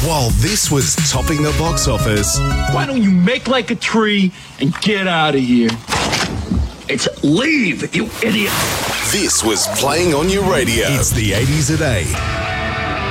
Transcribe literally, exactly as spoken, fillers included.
while this was topping the box office. Why don't you make like a tree and get out of here? It's leave, you idiot. This was playing on your radio. It's the eighties at eight.